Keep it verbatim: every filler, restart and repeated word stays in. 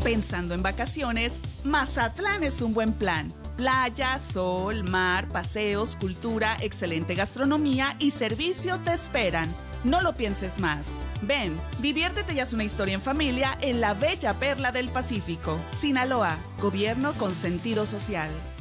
Pensando en vacaciones, Mazatlán es un buen plan. Playa, sol, mar, paseos, cultura, excelente gastronomía y servicio te esperan. No lo pienses más. Ven, diviértete y haz una historia en familia en la bella perla del Pacífico. Sinaloa, gobierno con sentido social.